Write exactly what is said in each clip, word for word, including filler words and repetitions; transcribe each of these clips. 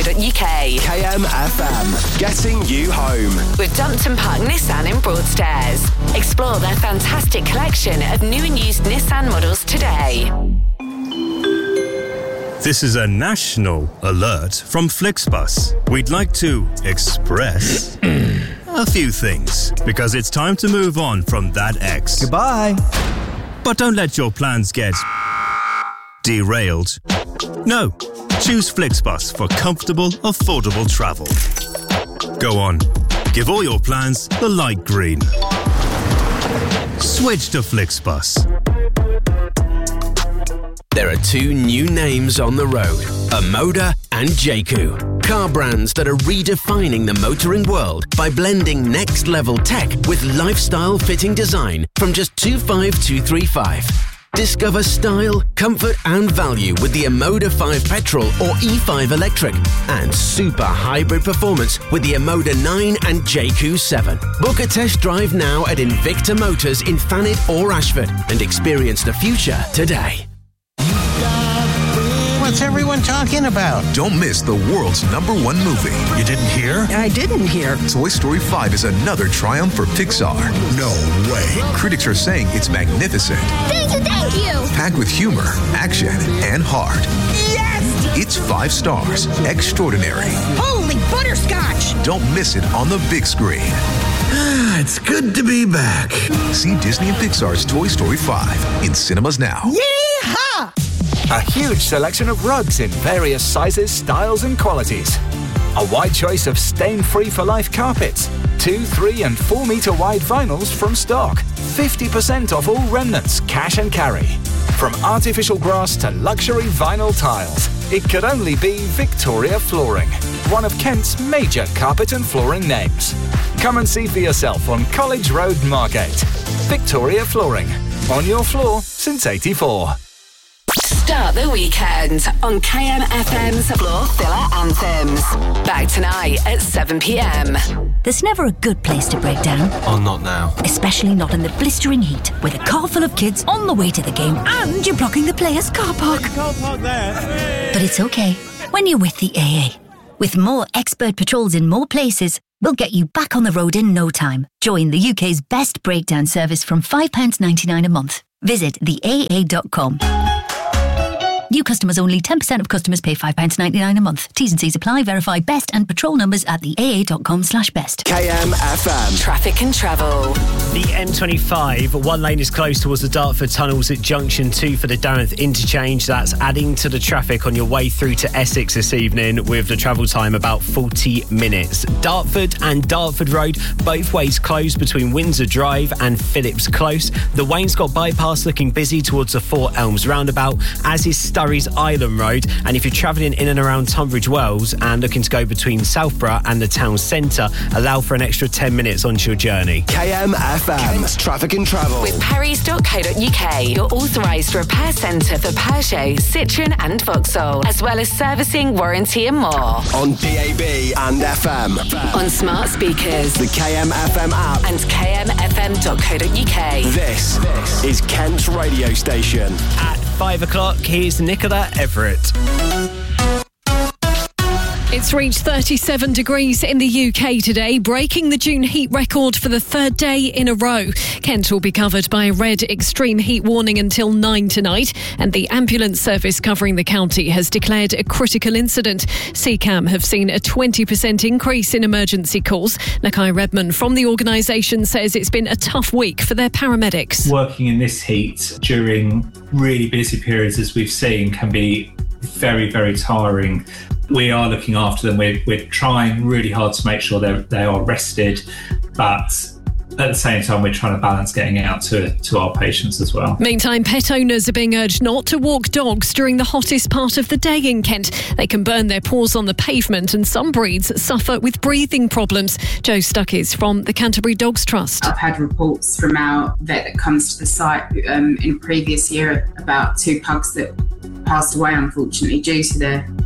uk. K M F M, getting you home. With Dumpton Park Nissan in Broadstairs. Explore their fantastic collection of new and used Nissan models today. This is a national alert from Flixbus. We'd like to express a few things because it's time to move on from that ex. Goodbye. But don't let your plans get derailed. No, choose Flixbus for comfortable, affordable travel. Go on, give all your plans the light green. Switch to Flixbus. There are two new names on the road, Omoda and Jayco. Car brands that are redefining the motoring world by blending next-level tech with lifestyle fitting design from just two five two three five. Discover style, comfort and value with the Omoda five Petrol or E five Electric and super hybrid performance with the Omoda nine and Jayco seven. Book a test drive now at Invicta Motors in Thanet or Ashford and experience the future today. What's everyone talking about? Don't miss the world's number one movie. You didn't hear? I didn't hear. Toy Story five is another triumph for Pixar. No way. Critics are saying it's magnificent. Thank you, thank you! Packed with humor, action, and heart. Yes! It's five stars. Extraordinary. Holy butterscotch! Don't miss it on the big screen. It's good to be back. See Disney and Pixar's Toy Story five in cinemas now. Yeehaw! A huge selection of rugs in various sizes, styles and qualities. A wide choice of stain-free for life carpets. Two, three and four metre wide vinyls from stock. fifty percent off all remnants, cash and carry. From artificial grass to luxury vinyl tiles, it could only be Victoria Flooring, one of Kent's major carpet and flooring names. Come and see for yourself on College Road, Margate. Victoria Flooring, on your floor since eighty-four. Start the weekend on K M F M's Floor Filler Anthems. Back tonight at seven p.m. There's never a good place to break down. Oh, not now. Especially not in the blistering heat, with a car full of kids on the way to the game and you're blocking the players' car park. Car park there. But it's okay when you're with the A A. With more expert patrols in more places, we'll get you back on the road in no time. Join the U K's best breakdown service from five pounds ninety-nine a month. Visit the A A dot com. New customers only. ten percent of customers pay five pounds ninety-nine a month. T's and C's apply. Verify best and patrol numbers at the A A dot com slash best. K M F M. Traffic and travel. The M twenty-five, one lane is closed towards the Dartford tunnels at junction two for the Dartmouth interchange. That's adding to the traffic on your way through to Essex this evening, with the travel time about forty minutes. Dartford and Dartford Road, both ways closed between Windsor Drive and Phillips Close. The Wainscott bypass looking busy towards the Four Elms roundabout, as is Surrey's Island Road. And if you're travelling in and around Tunbridge Wells and looking to go between Southborough and the town centre, allow for an extra ten minutes onto your journey. K M F M, traffic and travel. With Perry's dot co dot uk, your authorised repair centre for Peugeot, Citroën and Vauxhall, as well as servicing, warranty and more. On D A B and F M. On smart speakers. The K M F M app. And K M F M dot co dot uk. This, this is Kent's radio station. At five o'clock, here's Nicola Everett. It's reached thirty-seven degrees in the U K today, breaking the June heat record for the third day in a row. Kent will be covered by a red extreme heat warning until nine tonight, and the ambulance service covering the county has declared a critical incident. C CAM have seen a twenty percent increase in emergency calls. Nakai Redman from the organisation says it's been a tough week for their paramedics. Working in this heat during really busy periods, as we've seen, can be very, very tiring. We are looking after them. We're, we're trying really hard to make sure they they are rested, but at the same time, we're trying to balance getting out to, to our patients as well. Meantime, pet owners are being urged not to walk dogs during the hottest part of the day in Kent. They can burn their paws on the pavement, and some breeds suffer with breathing problems. Jo Stuckes from the Canterbury Dogs Trust. I've had reports from our vet that comes to the site um, in a previous year about two pugs that passed away, unfortunately, due to the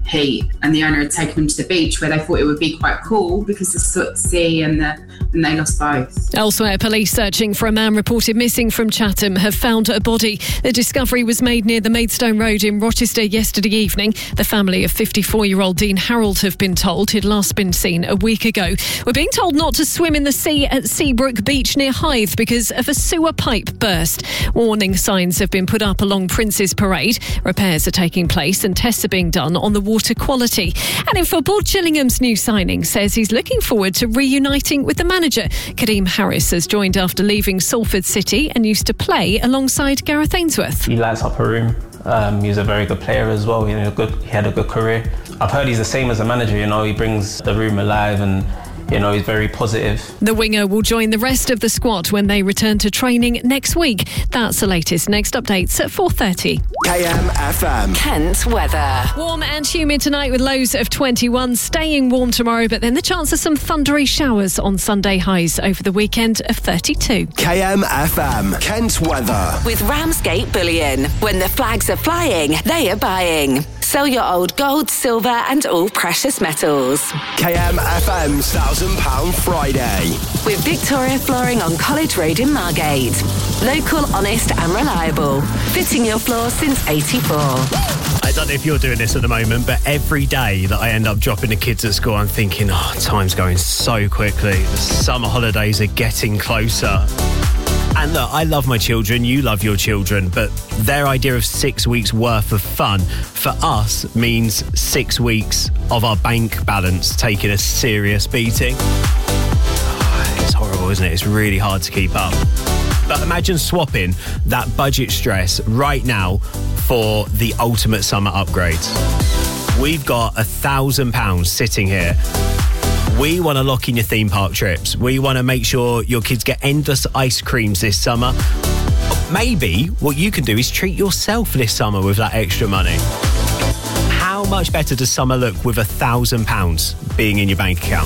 heat, and the owner had taken them to the beach where they thought it would be quite cool because of the sea and the and they lost both. Elsewhere, police searching for a man reported missing from Chatham have found a body. The discovery was made near the Maidstone Road in Rochester yesterday evening. The family of fifty-four-year-old Dean Harold have been told he'd last been seen a week ago. We're being told not to swim in the sea at Seabrook Beach near Hythe because of a sewer pipe burst. Warning signs have been put up along Prince's Parade. Repairs are taking place and tests are being done on the water quality. And in football, Gillingham's new signing says he's looking forward to reuniting with the manager. Kadeem Harris has joined after leaving Salford City and used to play alongside Gareth Ainsworth. He lights up a room. Um, he's a very good player as well. He had a good, he had a good career. I've heard he's the same as a manager, you know, he brings the room alive and, you know, he's very positive. The winger will join the rest of the squad when they return to training next week. That's the latest. Next updates at four thirty. K M F M. Kent weather. Warm and humid tonight with lows of twenty-one. Staying warm tomorrow, but then the chance of some thundery showers on Sunday, highs over the weekend of thirty-two. K M F M. Kent weather. With Ramsgate Bullion. When the flags are flying, they are buying. Sell your old gold, silver and all precious metals. K M F M's one thousand pounds Friday. With Victoria Flooring on College Road in Margate. Local, honest and reliable. Fitting your floor since eighty-four. I don't know if you're doing this at the moment, but every day that I end up dropping the kids at school, I'm thinking, oh, time's going so quickly. The summer holidays are getting closer. And look, I love my children, you love your children, but their idea of six weeks worth of fun for us means six weeks of our bank balance taking a serious beating. Oh, it's horrible, isn't it? It's really hard to keep up. But imagine swapping that budget stress right now for the ultimate summer upgrade. We've got a thousand pounds sitting here. We want to lock in your theme park trips. We want to make sure your kids get endless ice creams this summer. Maybe what you can do is treat yourself this summer with that extra money. How much better does summer look with a thousand pounds being in your bank account?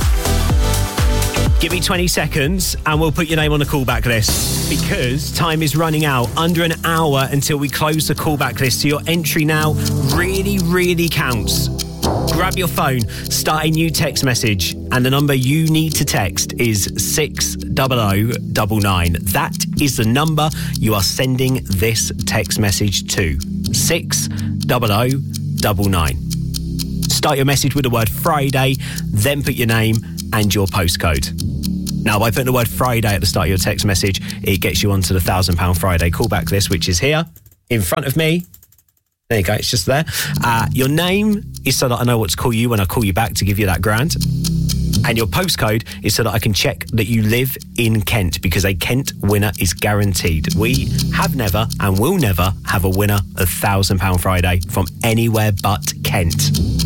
Give me twenty seconds and we'll put your name on the callback list because time is running out. Under an hour until we close the callback list. So your entry now really, really counts. Grab your phone, start a new text message, and the number you need to text is six double oh double nine. That is the number you are sending this text message to. six double oh double nine. Start your message with the word Friday, then put your name and your postcode. Now, by putting the word Friday at the start of your text message, it gets you onto the one thousand pounds Friday callback list, which is here in front of me. There you go, it's just there. Uh, your name is so that I know what to call you when I call you back to give you that grand. And your postcode is so that I can check that you live in Kent, because a Kent winner is guaranteed. We have never and will never have a winner of one thousand pounds Friday from anywhere but Kent.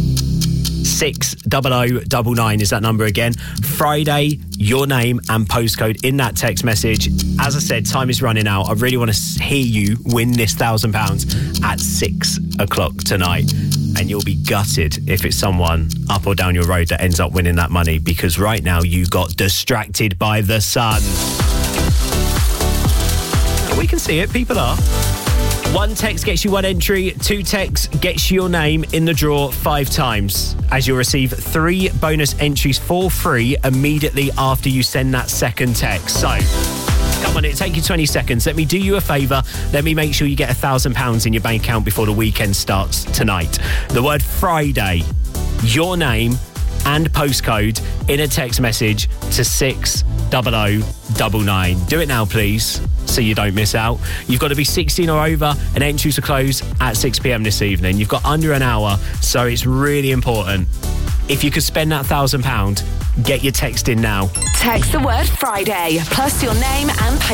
six double oh double nine is that number again. Friday, your name and postcode in that text message. As I said, time is running out. I really want to hear you win this one thousand pounds at six o'clock tonight. And you'll be gutted if it's someone up or down your road that ends up winning that money, because right now you got distracted by the sun. We can see it, people are. One text gets you one entry, two texts gets you your name in the draw five times, as you'll receive three bonus entries for free immediately after you send that second text. So, come on, it'll take you twenty seconds. Let me do you a favour. Let me make sure you get a thousand pounds in your bank account before the weekend starts tonight. The word Friday, your name and postcode in a text message to six double oh double nine. Do it now, please, so you don't miss out. You've got to be sixteen or over, and entries are closed at six p.m. this evening. You've got under an hour, so it's really important. If you could spend that one thousand pounds, get your text in now. Text the word Friday plus your name and